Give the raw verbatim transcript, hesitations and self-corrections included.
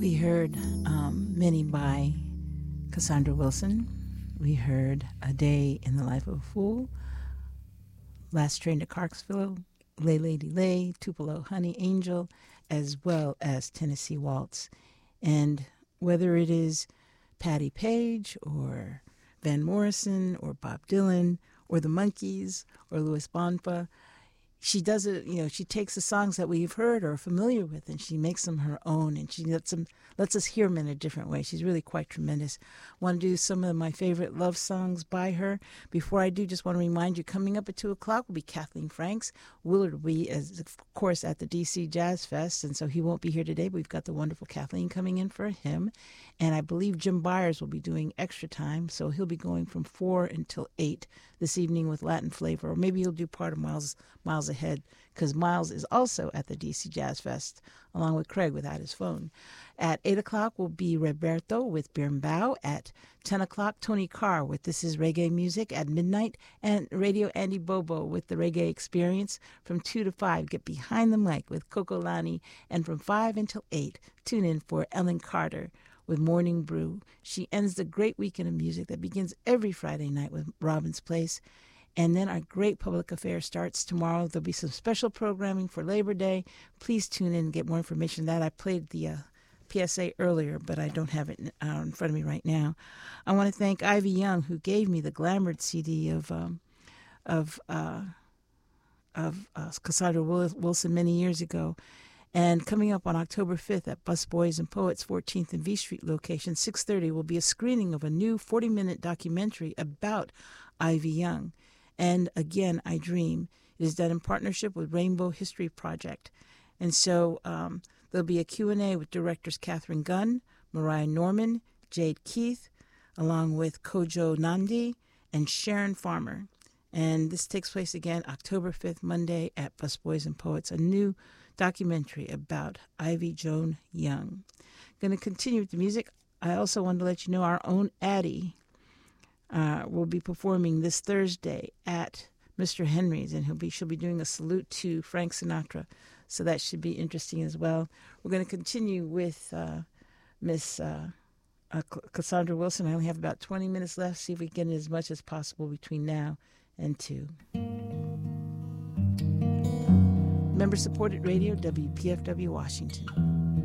We heard um, Many by Cassandra Wilson. We heard A Day in the Life of a Fool, Last Train to Clarksville, Lay Lady Lay, Tupelo Honey Angel, as well as Tennessee Waltz. And whether it is Patti Page or Van Morrison or Bob Dylan or the Monkees or Louis Bonfa, she does it, you know, she takes the songs that we've heard or are familiar with and she makes them her own, and she lets them, lets us hear them in a different way. She's really quite tremendous. Want to do some of my favorite love songs by her. Before I do, just want to remind you, coming up at two o'clock will be Kathleen Franks. Willard will be, as, of course, at the D C Jazz Fest, and so he won't be here today, but we've got the wonderful Kathleen coming in for him. And I believe Jim Byers will be doing extra time, so he'll be going from four until eight this evening with Latin flavor, or maybe he'll do part of Miles Miles Ahead, because Miles is also at the D C Jazz Fest, along with Craig without his phone. At eight o'clock will be Roberto with Birnbao. At ten o'clock, Tony Carr with This Is Reggae Music. At midnight, and Radio Andy Bobo with The Reggae Experience. From two to five, get behind the mic with Coco Lani. And from five until eight, tune in for Ellen Carter with Morning Brew. She ends the great weekend of music that begins every Friday night with Robin's Place. And then our great public affairs starts tomorrow. There'll be some special programming for Labor Day. Please tune in and get more information on that. I played the uh, P S A earlier, but I don't have it uh, in front of me right now. I want to thank Ivy Young, who gave me the Glamored C D of um, of uh, of uh, Cassandra Wilson many years ago. And coming up on October fifth at Busboys and Poets, fourteenth and V Street location, six thirty, will be a screening of a new forty-minute documentary about Ivy Young. And Again, I Dream. It is done in partnership with Rainbow History Project. And so um, there'll be a Q and A with directors Catherine Gunn, Mariah Norman, Jade Keith, along with Kojo Nandi and Sharon Farmer. And this takes place again October fifth, Monday at Busboys and Poets, a new documentary about Ivy Joan Young. Going to continue with the music. I also wanted to let you know our own Addie uh, will be performing this Thursday at Mister Henry's, and he'll be she'll be doing a salute to Frank Sinatra, so that should be interesting as well. We're going to continue with uh, Miss uh, uh, Cassandra Wilson. I only have about twenty minutes left. See if we can get in as much as possible between now and two. Member-supported radio, W P F W Washington.